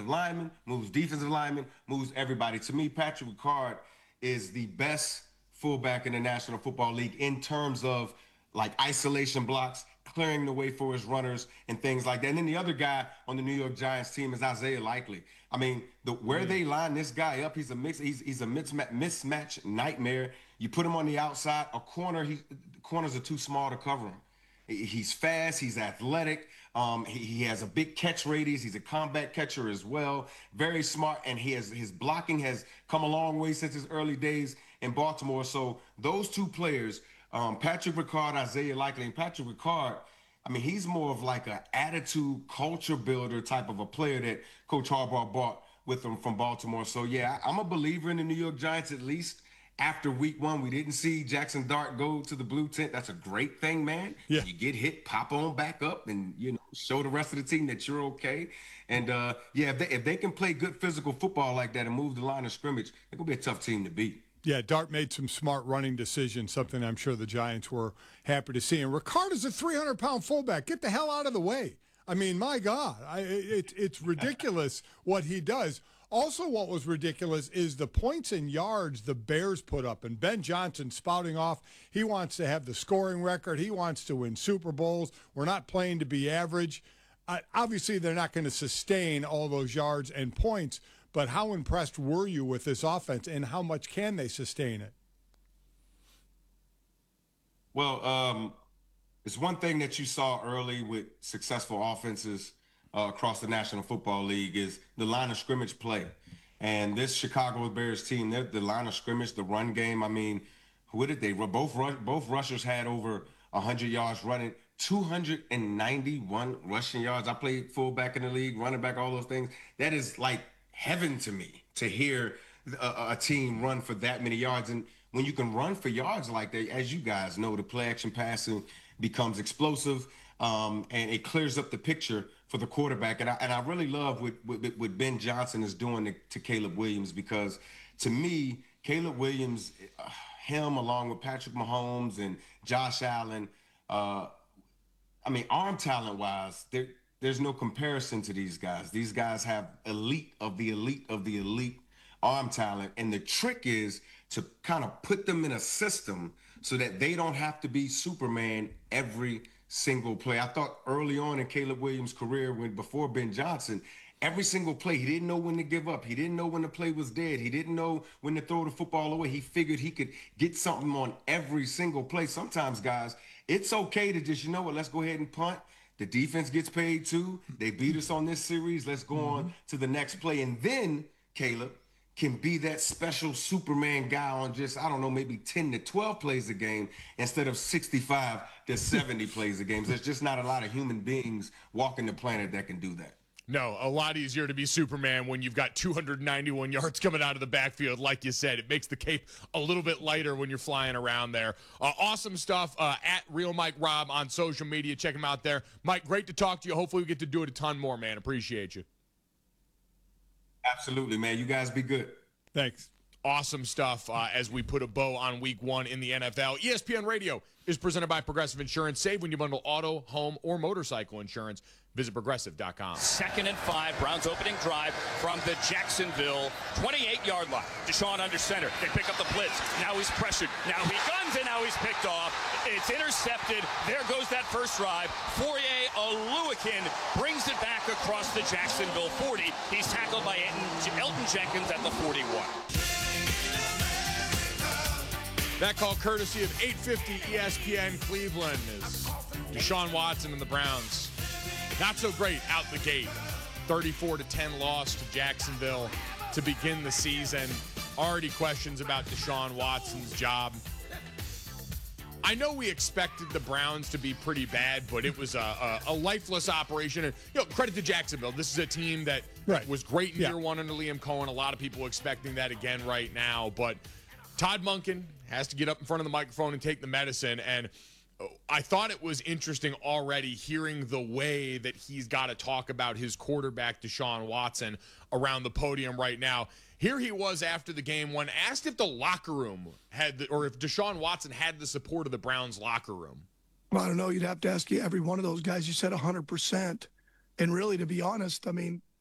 offensive linemen, moves defensive linemen, moves everybody. To me, Patrick Ricard is the best fullback in the National Football League in terms of like isolation blocks, clearing the way for his runners and things like that. And then the other guy on the New York Giants team is Isaiah Likely. I mean, where they line this guy up, he's a mismatch nightmare. You put him on the outside, corners are too small to cover him. He's fast. He's athletic. He has a big catch radius. He's a combat catcher as well. Very smart, and his blocking has come a long way since his early days in Baltimore. So those two players, Patrick Ricard, Isaiah Likely, and Patrick Ricard, I mean, he's more of like an attitude, culture builder type of a player that Coach Harbaugh brought with him from Baltimore. So yeah, I'm a believer in the New York Giants at least. After week one, we didn't see Jackson Dart go to the blue tent. That's a great thing, man. Yeah. You get hit, pop on back up, and show the rest of the team that you're okay. And if they can play good physical football like that and move the line of scrimmage, they're gonna be a tough team to beat. Yeah, Dart made some smart running decisions, something I'm sure the Giants were happy to see. And Ricard is a 300-pound fullback. Get the hell out of the way. I mean, my God, it's ridiculous what he does. Also, what was ridiculous is the points and yards the Bears put up. And Ben Johnson spouting off, he wants to have the scoring record. He wants to win Super Bowls. We're not playing to be average. Obviously, they're not going to sustain all those yards and points. But how impressed were you with this offense, and how much can they sustain it? Well, it's one thing that you saw early with successful offenses across the National Football League is the line of scrimmage play. And this Chicago Bears team, the line of scrimmage, the run game, I mean, what did they – both rushers had over 100 yards running, 291 rushing yards. I played fullback in the league, running back, all those things. That is like heaven to me to hear a team run for that many yards. And when you can run for yards like that, as you guys know, the play action passing becomes explosive, and it clears up the picture for the quarterback. And I really love what Ben Johnson is doing to Caleb Williams, because to me, Caleb Williams, him along with Patrick Mahomes and Josh Allen, I mean, arm talent wise, there's no comparison to these guys. These guys have elite of the elite of the elite arm talent. And the trick is to kind of put them in a system so that they don't have to be Superman every single play. I thought early on in Caleb Williams' career, before Ben Johnson, every single play, he didn't know when to give up. He didn't know when the play was dead. He didn't know when to throw the football away. He figured he could get something on every single play. Sometimes, guys, it's okay to just, let's go ahead and punt. The defense gets paid too. They beat us on this series. Let's go on to the next play. And then Caleb can be that special Superman guy on just, maybe 10 to 12 plays a game instead of 65 to 70 plays a game. There's just not a lot of human beings walking the planet that can do that. No, a lot easier to be Superman when you've got 291 yards coming out of the backfield. Like you said, it makes the cape a little bit lighter when you're flying around there. Awesome stuff at Real Mike Rob on social media. Check him out there. Mike, great to talk to you. Hopefully we get to do it a ton more, man. Appreciate you. Absolutely, man. You guys be good. Thanks. Awesome stuff as we put a bow on week one in the NFL. ESPN Radio is presented by Progressive Insurance. Save when you bundle auto, home, or motorcycle insurance. Visit Progressive.com. 2nd and 5, Browns opening drive from the Jacksonville 28-yard line. Deshaun under center. They pick up the blitz. Now he's pressured. Now he guns, and now he's picked off. It's intercepted. There goes that first drive. Fourier Oluwakin brings it back across the Jacksonville 40. He's tackled by Elton Jenkins at the 41. That call courtesy of 850 ESPN Cleveland is Deshaun Watson and the Browns. Not so great out the gate. 34-10 loss to Jacksonville to begin the season. Already questions about Deshaun Watson's job. I know we expected the Browns to be pretty bad, but it was a lifeless operation. And credit to Jacksonville. This is a team that was great in year one under Liam Cohen. A lot of people expecting that again right now. But Todd Monken has to get up in front of the microphone and take the medicine. And I thought it was interesting already hearing the way that he's got to talk about his quarterback, Deshaun Watson, around the podium right now. Here he was after the game when asked if the locker room or if Deshaun Watson had the support of the Browns locker room. Well, I don't know. You'd have to ask every one of those guys. You said 100%. And really, to be honest, I mean,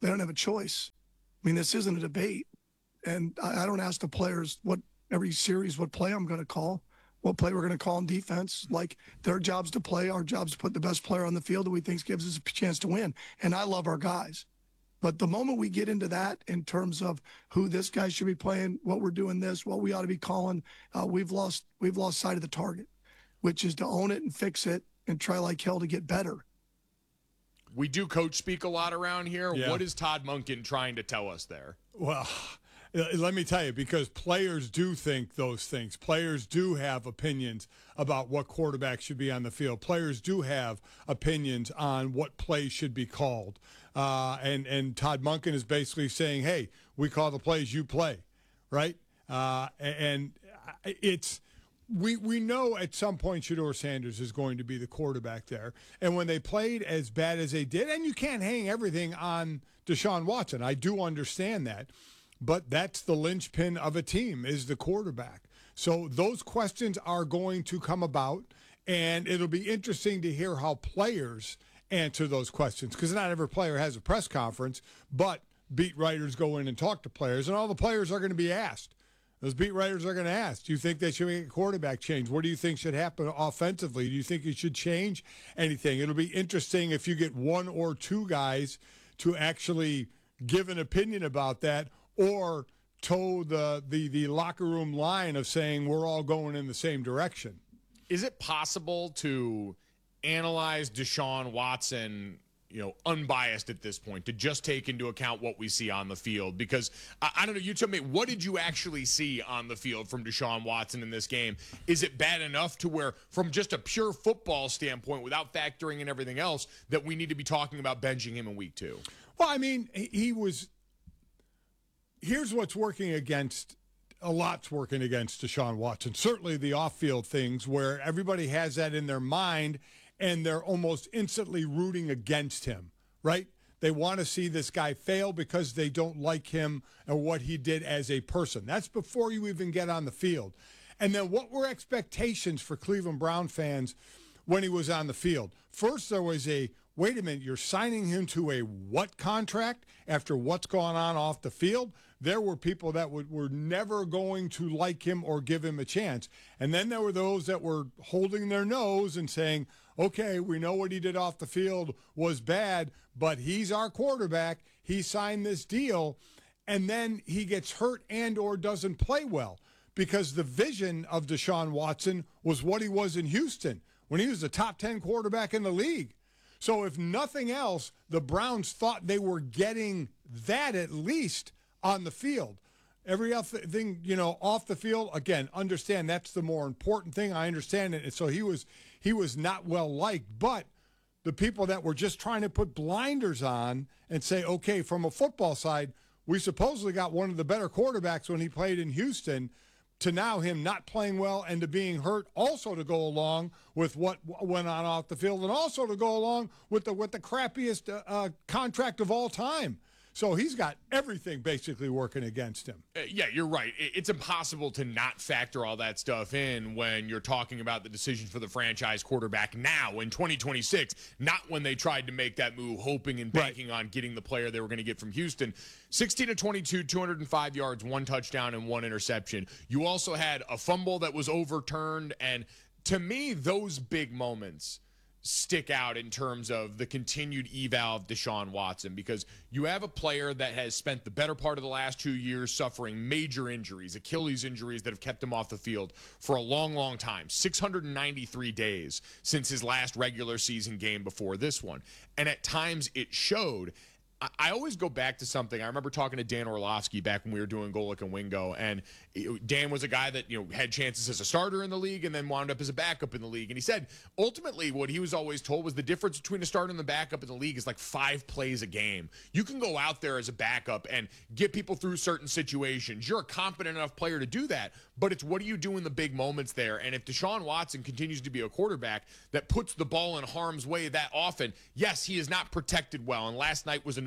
They don't have a choice. I mean, this isn't a debate. And I don't ask the players every series what play I'm going to call, what play we're going to call in defense. Like, their job's to play, our job's to put the best player on the field that we think gives us a chance to win. And I love our guys. But the moment we get into that in terms of who this guy should be playing, what we're doing this, what we ought to be calling, we've lost sight of the target, which is to own it and fix it and try like hell to get better. We do coach speak a lot around here. Yeah. What is Todd Monken trying to tell us there? Well, let me tell you, because players do think those things. Players do have opinions about what quarterback should be on the field. Players do have opinions on what plays should be called. And Todd Monken is basically saying, hey, we call the plays, you play, right? And it's we know at some point Shedeur Sanders is going to be the quarterback there. And when they played as bad as they did, and you can't hang everything on Deshaun Watson, I do understand that. But that's the linchpin of a team, is the quarterback. So those questions are going to come about, and it'll be interesting to hear how players answer those questions, because not every player has a press conference, but beat writers go in and talk to players, and all the players are going to be asked. Those beat writers are going to ask, do you think they should make a quarterback change? What do you think should happen offensively? Do you think you should change anything? It'll be interesting if you get one or two guys to actually give an opinion about that, or toe the locker room line of saying we're all going in the same direction. Is it possible to analyze Deshaun Watson, unbiased at this point, to just take into account what we see on the field? Because I don't know, you tell me, what did you actually see on the field from Deshaun Watson in this game? Is it bad enough to where, from just a pure football standpoint, without factoring in everything else, that we need to be talking about benching him in week 2? Well, I mean, here's what's working against. A lot's working against Deshaun Watson. Certainly the off-field things where everybody has that in their mind and they're almost instantly rooting against him, right? They want to see this guy fail because they don't like him and what he did as a person. That's before you even get on the field. And then what were expectations for Cleveland Brown fans when he was on the field? First, there was wait a minute, you're signing him to a what contract after what's gone on off the field? There were people that were never going to like him or give him a chance. And then there were those that were holding their nose and saying, okay, we know what he did off the field was bad, but he's our quarterback. He signed this deal. And then he gets hurt and or doesn't play well, because the vision of Deshaun Watson was what he was in Houston when he was the top 10 quarterback in the league. So if nothing else, the Browns thought they were getting that at least on the field. Every other thing, off the field, again, understand that's the more important thing. I understand it. And so he was not well liked, but the people that were just trying to put blinders on and say, okay, from a football side, we supposedly got one of the better quarterbacks when he played in Houston, to now him not playing well and to being hurt, also to go along with what went on off the field, and also to go along with the crappiest contract of all time. So he's got everything basically working against him. Yeah, you're right. It's impossible to not factor all that stuff in when you're talking about the decision for the franchise quarterback now in 2026, not when they tried to make that move hoping and banking on getting the player they were going to get from Houston. 16-22, 205 yards, 1 touchdown, and 1 interception. You also had a fumble that was overturned, and to me, those big moments stick out in terms of the continued eval of Deshaun Watson, because you have a player that has spent the better part of the last 2 years suffering major injuries, Achilles injuries that have kept him off the field for a long, long time, 693 days since his last regular season game before this one. And at times it showed. I always go back to something. I remember talking to Dan Orlovsky back when we were doing Golic and Wingo, and Dan was a guy that had chances as a starter in the league and then wound up as a backup in the league. And he said ultimately what he was always told was the difference between a starter and the backup in the league is like 5 plays a game. You can go out there as a backup and get people through certain situations. You're a competent enough player to do that, but it's what do you do in the big moments there? And if Deshaun Watson continues to be a quarterback that puts the ball in harm's way that often, yes, he is not protected well. And last night was another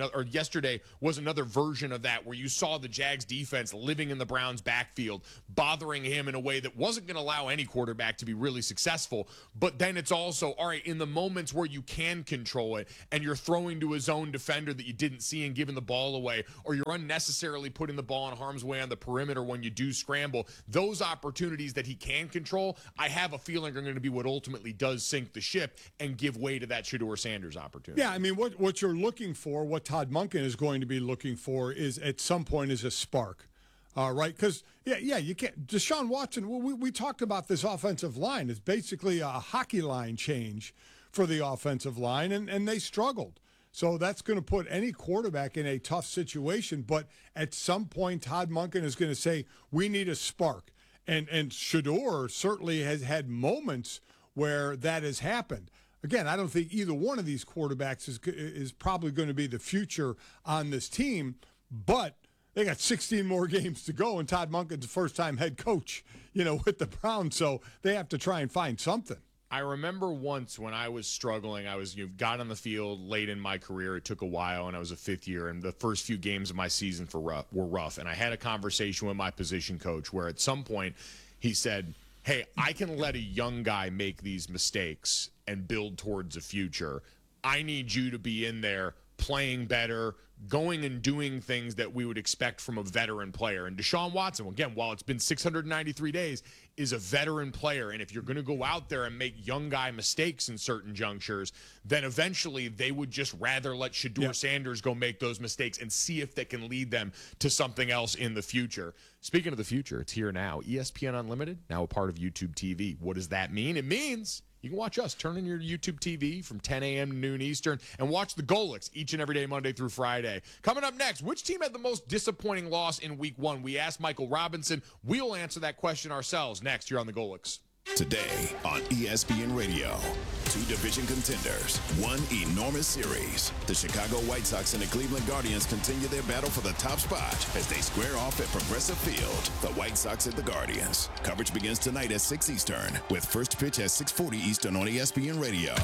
yesterday was another version of that, where you saw the Jags defense living in the Browns backfield, bothering him in a way that wasn't going to allow any quarterback to be really successful. But then it's also, all right, in the moments where you can control it and you're throwing to a zone defender that you didn't see and giving the ball away, or you're unnecessarily putting the ball in harm's way on the perimeter when you do scramble, those opportunities that he can control, I have a feeling are going to be what ultimately does sink the ship and give way to that Shedeur Sanders opportunity. Yeah, I mean, what you're looking for, what Todd Monken is going to be looking for is at some point is a spark, right? Because, you can't. Deshaun Watson, we talked about this offensive line. It's basically a hockey line change for the offensive line, and they struggled. So that's going to put any quarterback in a tough situation. But at some point, Todd Monken is going to say, we need a spark. And Shedeur certainly has had moments where that has happened. Again, I don't think either one of these quarterbacks is probably going to be the future on this team, but they got 16 more games to go, and Todd Monken's the first-time head coach, with the Browns, so they have to try and find something. I remember once when I was struggling, got on the field late in my career. It took a while, and I was a fifth year, and the first few games of my season were rough. And I had a conversation with my position coach where at some point he said, hey, I can let a young guy make these mistakes and build towards a future. I need you to be in there playing better, going and doing things that we would expect from a veteran player. And Deshaun Watson, again, while it's been 693 days, is a veteran player. And if you're going to go out there and make young guy mistakes in certain junctures, then eventually they would just rather let Shedeur Sanders go make those mistakes and see if they can lead them to something else in the future. Speaking of the future, it's here now. ESPN Unlimited, now a part of YouTube TV. What does that mean? It means you can watch us. Turn in your YouTube TV from 10 a.m. to noon Eastern and watch the Golics each and every day, Monday through Friday. Coming up next, which team had the most disappointing loss in Week 1? We asked Michael Robinson. We'll answer that question ourselves next here on the Golics. Today on ESPN Radio, 2 division contenders, 1 enormous series. The Chicago White Sox and the Cleveland Guardians continue their battle for the top spot as they square off at Progressive Field. The White Sox at the Guardians. Coverage begins tonight at 6 Eastern with first pitch at 6:40 Eastern on ESPN Radio.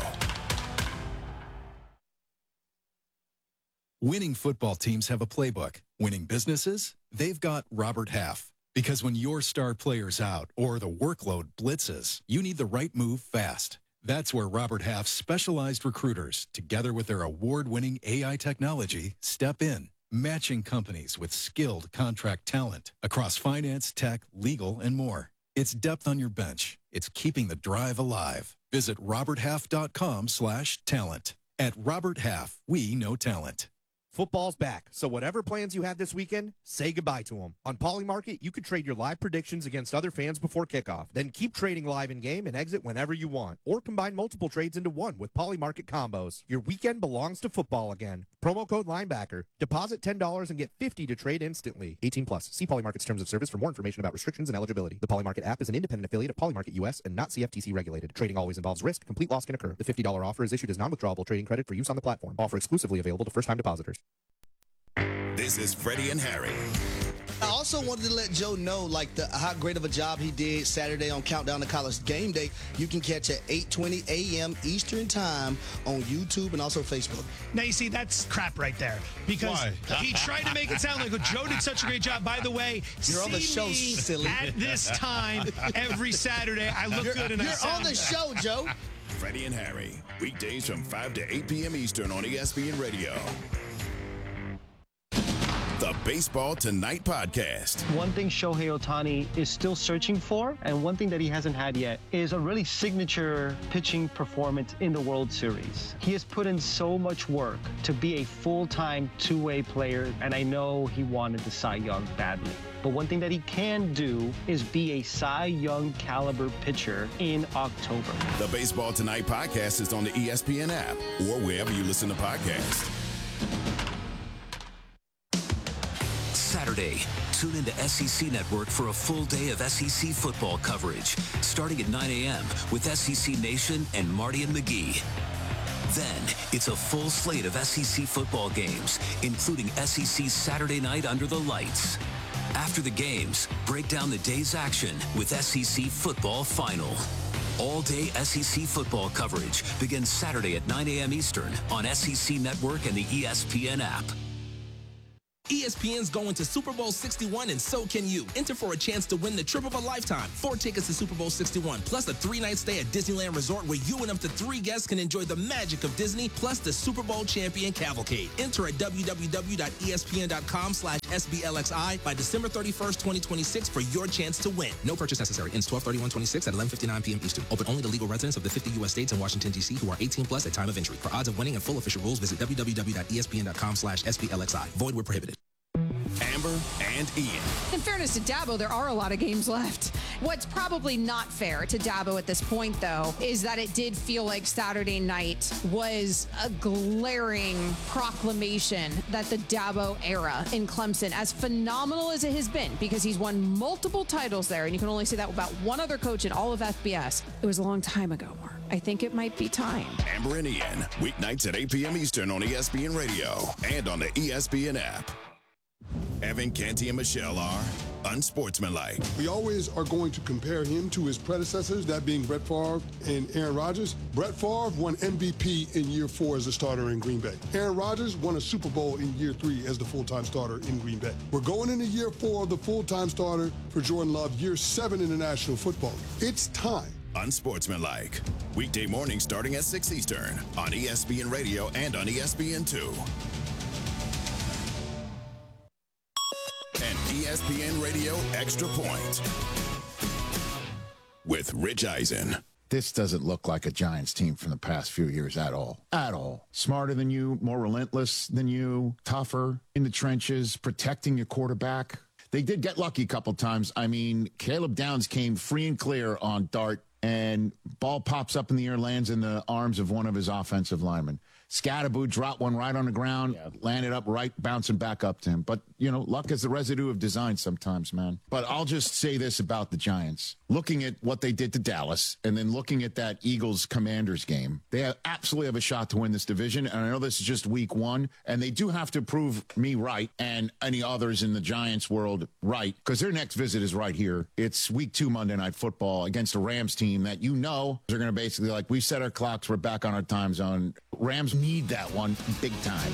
Winning football teams have a playbook. Winning businesses, they've got Robert Half. Because when your star player's out or the workload blitzes, you need the right move fast. That's where Robert Half's specialized recruiters, together with their award-winning AI technology, step in, matching companies with skilled contract talent across finance, tech, legal, and more. It's depth on your bench. It's keeping the drive alive. Visit roberthalf.com/talent. At Robert Half, we know talent. Football's back, so whatever plans you have this weekend, say goodbye to them. On Polymarket, you can trade your live predictions against other fans before kickoff. Then keep trading live in-game and exit whenever you want. Or combine multiple trades into one with Polymarket combos. Your weekend belongs to football again. Promo code Linebacker. Deposit $10 and get $50 to trade instantly. 18+. See Polymarket's terms of service for more information about restrictions and eligibility. The Polymarket app is an independent affiliate of Polymarket US and not CFTC regulated. Trading always involves risk. Complete loss can occur. The $50 offer is issued as non-withdrawable trading credit for use on the platform. Offer exclusively available to first-time depositors. This is Freddie and Harry. I also wanted to let Joe know, how great of a job he did Saturday on Countdown to College Game Day. You can catch at 8:20 a.m. Eastern Time on YouTube and also Facebook. Now, you see, that's crap right there. Because he tried to make it sound like Joe did such a great job. By the way, you're on the show, silly. At this time, every Saturday, I look good and I sound You're on the show, Joe. Freddie and Harry, weekdays from 5 to 8 p.m. Eastern on ESPN Radio. The Baseball Tonight podcast. One thing Shohei Ohtani is still searching for, and one thing that he hasn't had yet, is a really signature pitching performance in the World Series. He has put in so much work to be a full-time two-way player, and I know he wanted the Cy Young badly. But one thing that he can do is be a Cy Young caliber pitcher in October. The Baseball Tonight podcast is on the ESPN app or wherever you listen to podcasts. Saturday, tune into SEC Network for a full day of SEC football coverage, starting at 9 a.m. with SEC Nation and Marty and McGee. Then, it's a full slate of SEC football games, including SEC's Saturday Night Under the Lights. After the games, break down the day's action with SEC Football Final. All-day SEC football coverage begins Saturday at 9 a.m. Eastern on SEC Network and the ESPN app. ESPN's going to Super Bowl 61, and so can you. Enter for a chance to win the trip of a lifetime. 4 tickets to Super Bowl 61, plus a 3-night stay at Disneyland Resort where you and up to 3 guests can enjoy the magic of Disney, plus the Super Bowl champion cavalcade. Enter at www.espn.com/SBLXI by December 31st, 2026 for your chance to win. No purchase necessary. Ends 12/31/26 at 11:59 p.m. Eastern. Open only to legal residents of the 50 U.S. states and Washington, D.C. who are 18 plus at time of entry. For odds of winning and full official rules, visit www.espn.com/SBLXI. Void where prohibited. Amber and Ian. In fairness to Dabo, there are a lot of games left. What's probably not fair to Dabo at this point, though, is that it did feel like Saturday night was a glaring proclamation that the Dabo era in Clemson, as phenomenal as it has been, because he's won multiple titles there, and you can only say that about one other coach in all of FBS, it was a long time ago, Mark. I think it might be time. Amber and Ian, weeknights at 8 p.m. Eastern on ESPN Radio and on the ESPN app. Evan, Canty, and Michelle are unsportsmanlike. We always are going to compare him to his predecessors, that being Brett Favre and Aaron Rodgers. Brett Favre won MVP in year 4 as a starter in Green Bay. Aaron Rodgers won a Super Bowl in year 3 as the full-time starter in Green Bay. We're going into year 4 of the full-time starter for Jordan Love, year 7 in the National Football League. It's time. Unsportsmanlike. Weekday mornings starting at 6 Eastern on ESPN Radio and on ESPN2. An ESPN Radio Extra Point with Rich Eisen. This doesn't look like a Giants team from the past few years at all. At all. Smarter than you, more relentless than you, tougher in the trenches, protecting your quarterback. They did get lucky a couple times. I mean, Caleb Downs came free and clear on dart, and ball pops up in the air, lands in the arms of one of his offensive linemen. Scatterboo dropped one right on the ground, landed up right, bouncing back up to him. But, you know, luck is the residue of design sometimes, man. But I'll just say this about the Giants. Looking at what they did to Dallas and then looking at that Eagles-Commanders game, they absolutely have a shot to win this division. And I know this is just week 1, and they do have to prove me right and any others in the Giants world right, because their next visit is right here. It's week 2 Monday Night Football against a Rams team that you know they're going to basically, like, we set our clocks, we're back on our time zone. Rams need that one big time.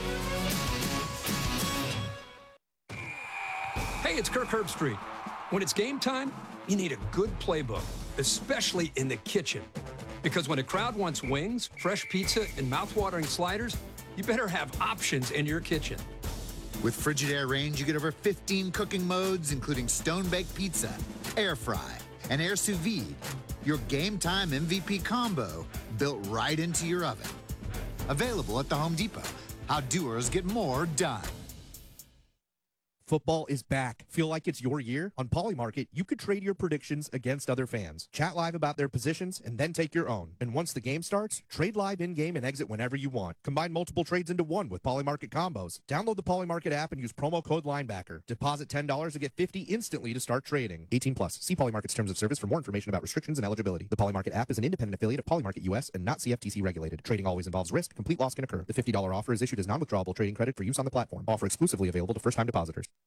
Hey, it's Kirk Herbstreit. When it's game time, you need a good playbook, especially in the kitchen. Because when a crowd wants wings, fresh pizza, and mouth-watering sliders, you better have options in your kitchen. With Frigidaire Range, you get over 15 cooking modes, including stone-baked pizza, air fry, and air sous vide. Your game time MVP combo built right into your oven. Available at the Home Depot. How doers get more done. Football is back. Feel like it's your year? On Polymarket, you could trade your predictions against other fans. Chat live about their positions and then take your own. And once the game starts, trade live in-game and exit whenever you want. Combine multiple trades into one with Polymarket combos. Download the Polymarket app and use promo code Linebacker. Deposit $10 to get $50 instantly to start trading. 18 plus. See Polymarket's terms of service for more information about restrictions and eligibility. The Polymarket app is an independent affiliate of Polymarket US and not CFTC regulated. Trading always involves risk. Complete loss can occur. The $50 offer is issued as non-withdrawable trading credit for use on the platform. Offer exclusively available to first-time depositors.